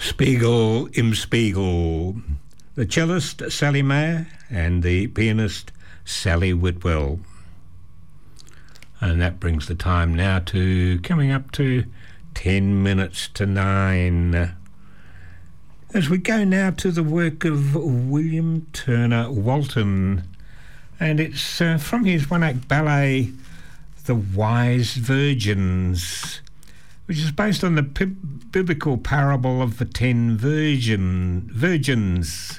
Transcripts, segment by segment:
Spiegel im Spiegel. The cellist Sally Mayer and the pianist Sally Whitwell. And that brings the time now to coming up to 10 minutes to 9. As we go now to the work of William Turner Walton, and it's from his one-act ballet, The Wise Virgins, which is based on the biblical parable of the 10 virgins.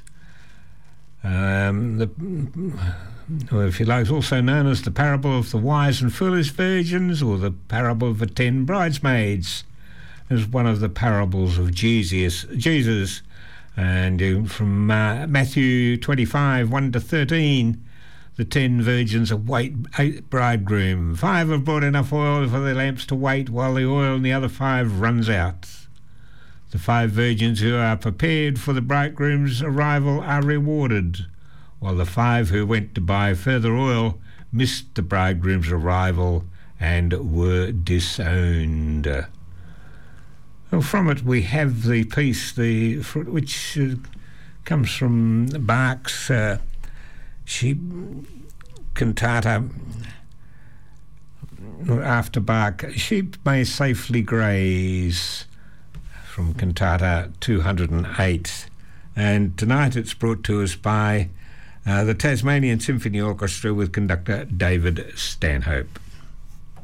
If you like, also known as the parable of the wise and foolish virgins, or the parable of the 10 bridesmaids, is one of the parables of Jesus. And from Matthew 25, 1 to 13, the 10 virgins await a bridegroom. 5 have brought enough oil for their lamps to wait, while the oil in the other 5 runs out. The 5 virgins who are prepared for the bridegroom's arrival are rewarded, while the 5 who went to buy further oil missed the bridegroom's arrival and were disowned. Well, from it we have the piece, which comes from Bach's sheep cantata. After Bach, Sheep May Safely Graze, from cantata 208. And tonight it's brought to us by the Tasmanian Symphony Orchestra with conductor David Stanhope.